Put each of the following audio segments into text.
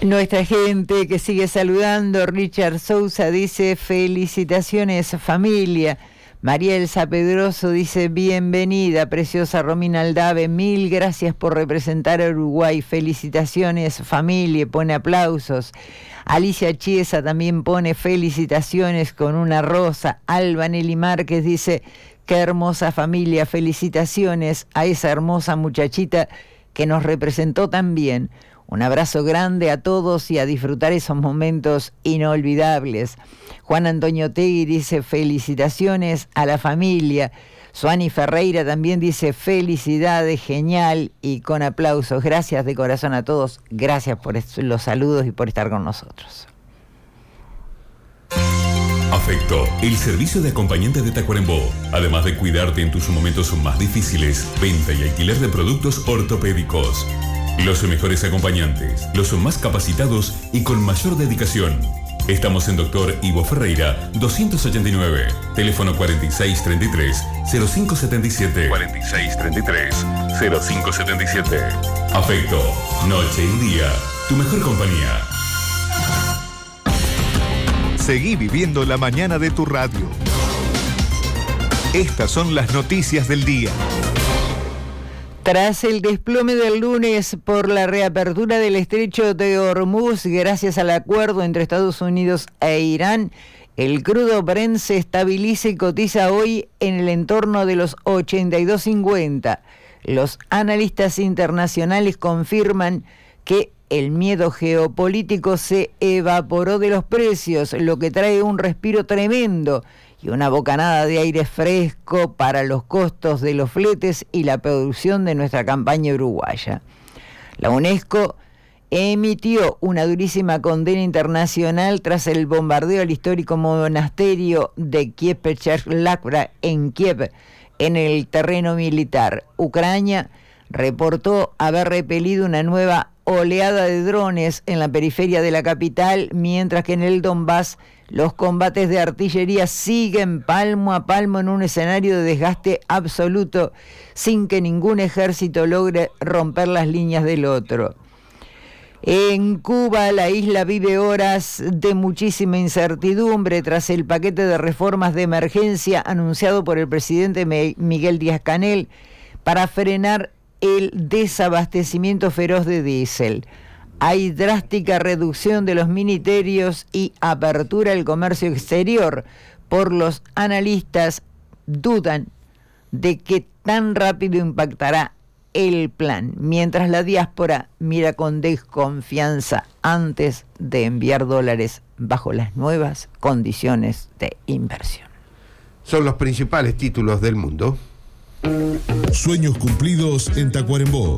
Nuestra gente que sigue saludando, Richard Sousa dice felicitaciones familia. María Elsa Pedroso dice bienvenida, preciosa Romina Aldave, mil gracias por representar a Uruguay, felicitaciones familia, pone aplausos. Alicia Chiesa también pone felicitaciones con una rosa. Alba Nelly Márquez dice qué hermosa familia, felicitaciones a esa hermosa muchachita que nos representó tan bien. Un abrazo grande a todos y a disfrutar esos momentos inolvidables. Juan Antonio Tegui dice felicitaciones a la familia. Suani Ferreira también dice felicidades, genial y con aplausos. Gracias de corazón a todos. Gracias por los saludos y por estar con nosotros. Afecto, el servicio de acompañante de Tacuarembó. Además de cuidarte en tus momentos más difíciles, venta y alquiler de productos ortopédicos. Los mejores acompañantes, los más capacitados y con mayor dedicación. Estamos en Dr. Ivo Ferreira, 289, teléfono 4633-0577. 4633-0577. Afecto, noche y día, tu mejor compañía. Seguí viviendo la mañana de tu radio. Estas son las noticias del día. Tras el desplome del lunes por la reapertura del estrecho de Hormuz, gracias al acuerdo entre Estados Unidos e Irán, el crudo Brent se estabiliza y cotiza hoy en el entorno de los 82.50. Los analistas internacionales confirman que el miedo geopolítico se evaporó de los precios, lo que trae un respiro tremendo y una bocanada de aire fresco para los costos de los fletes y la producción de nuestra campaña uruguaya. La UNESCO emitió una durísima condena internacional tras el bombardeo al histórico monasterio de Kiev-Pech-Lavra en Kiev, en el terreno militar. Ucrania reportó haber repelido una nueva oleada de drones en la periferia de la capital, mientras que en el Donbass los combates de artillería siguen palmo a palmo en un escenario de desgaste absoluto, sin que ningún ejército logre romper las líneas del otro. En Cuba, la isla vive horas de muchísima incertidumbre tras el paquete de reformas de emergencia anunciado por el presidente Miguel Díaz-Canel para frenar el desabastecimiento feroz de diésel. Hay drástica reducción de los ministerios y apertura al comercio exterior. Por los analistas dudan de que tan rápido impactará el plan, mientras la diáspora mira con desconfianza antes de enviar dólares bajo las nuevas condiciones de inversión. Son los principales títulos del mundo. Sueños cumplidos en Tacuarembó.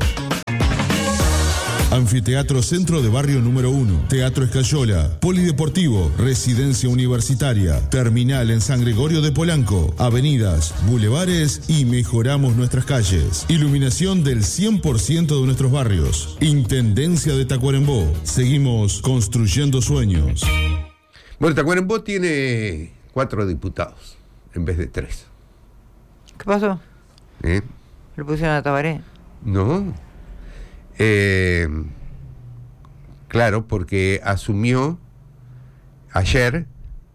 Anfiteatro Centro de Barrio número 1, Teatro Escayola, Polideportivo, Residencia Universitaria, Terminal en San Gregorio de Polanco, avenidas, bulevares y mejoramos nuestras calles. Iluminación del 100% de nuestros barrios. Intendencia de Tacuarembó. Seguimos construyendo sueños. Bueno, Tacuarembó tiene 4 diputados en vez de 3. ¿Qué pasó? ¿Le pusieron a Tabaré? No. Claro, porque asumió ayer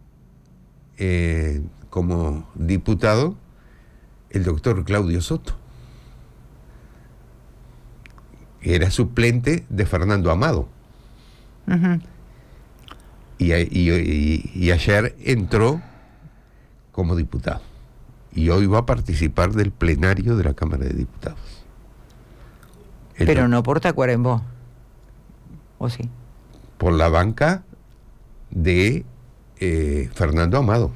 como diputado el doctor Claudio Soto. Era suplente de Fernando Amado. Uh-huh. Y ayer entró como diputado. Y hoy va a participar del plenario de la Cámara de Diputados. Pero no por Tacuarembó, ¿o sí? Por la banca de Fernando Amado.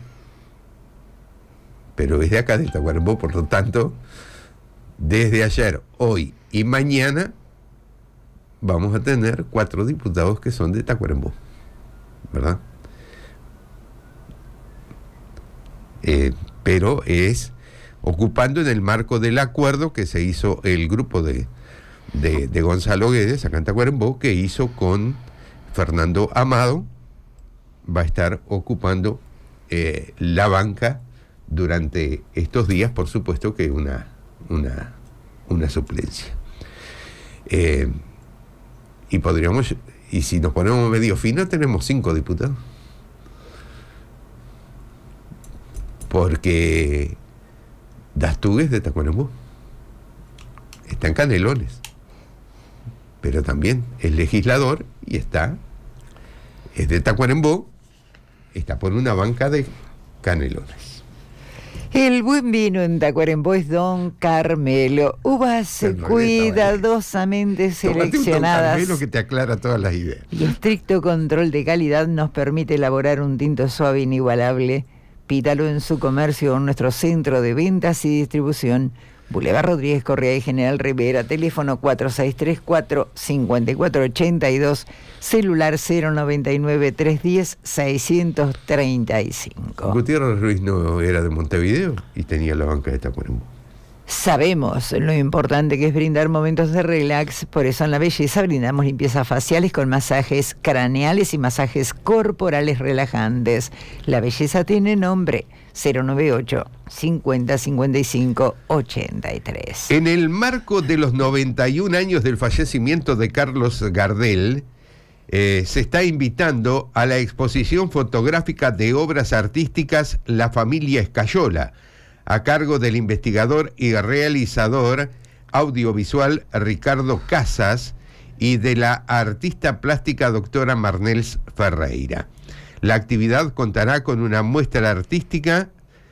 Pero es de acá, de Tacuarembó, por lo tanto, desde ayer, hoy y mañana vamos a tener 4 diputados que son de Tacuarembó, ¿verdad? Pero es ocupando en el marco del acuerdo que se hizo el grupo de Gonzalo Guedes, acá en Tacuarembó, que hizo con Fernando Amado. Va a estar ocupando la banca durante estos días, por supuesto que una suplencia. Y podríamos Y si nos ponemos medio fino, tenemos 5 diputados. Porque Dastugue es de Tacuarembó. Está en Canelones. Pero también es legislador y es de Tacuarembó, está por una banca de Canelones. El buen vino en Tacuarembó es Don Carmelo. Uvas cuidadosamente seleccionadas. Don Carmelo que te aclara todas las ideas. Y estricto control de calidad nos permite elaborar un tinto suave e inigualable. Pídalo en su comercio o en nuestro centro de ventas y distribución. Boulevard Rodríguez Correa y General Rivera, teléfono 4634-5482, celular 099-310-635. Gutiérrez Ruiz no era de Montevideo y tenía la banca de Tacuarembó. Sabemos lo importante que es brindar momentos de relax, por eso en La Belleza brindamos limpiezas faciales con masajes craneales y masajes corporales relajantes. La Belleza tiene nombre, 098-5055-83. En el marco de los 91 años del fallecimiento de Carlos Gardel, se está invitando a la exposición fotográfica de obras artísticas La Familia Escayola, a cargo del investigador y realizador audiovisual Ricardo Casas y de la artista plástica doctora Marnels Ferreira. La actividad contará con una muestra artística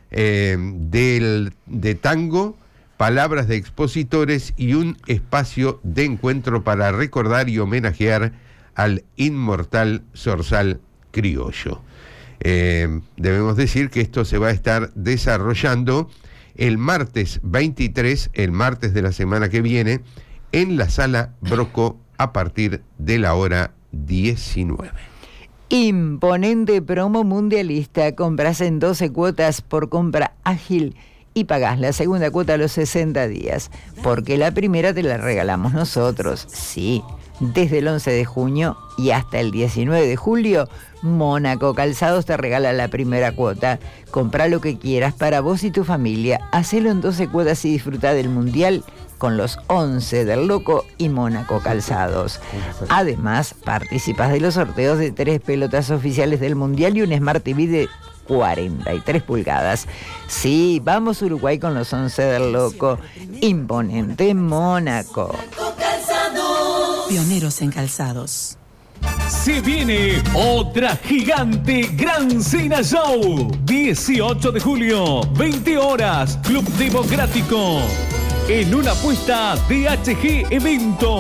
de tango, palabras de expositores y un espacio de encuentro para recordar y homenajear al inmortal zorzal criollo. Debemos decir que esto se va a estar desarrollando el martes 23, el martes de la semana que viene, en la Sala Broco a partir de la hora 19. Imponente promo mundialista. Compras en 12 cuotas por compra ágil y pagás la segunda cuota a los 60 días, porque la primera te la regalamos nosotros. Sí, desde el 11 de junio y hasta el 19 de julio, Mónaco Calzados te regala la primera cuota. Comprá lo que quieras para vos y tu familia. Hacelo en 12 cuotas y disfruta del Mundial con los 11 del Loco y Mónaco Calzados. Además, participas de los sorteos de 3 pelotas oficiales del Mundial y un Smart TV de 43 pulgadas. Sí, vamos Uruguay con los 11 del Loco. Imponente Mónaco. Pioneros en calzados. Se viene otra gigante Gran Cena Show. 18 de julio, 20 horas, Club Democrático. En una apuesta de HG Evento.